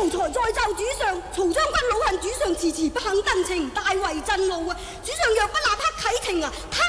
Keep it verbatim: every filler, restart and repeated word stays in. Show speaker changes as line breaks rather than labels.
奴才再奏主上，曹將軍老恨主上遲遲不肯登程，大為震怒啊！主上若不立刻啟程啊，他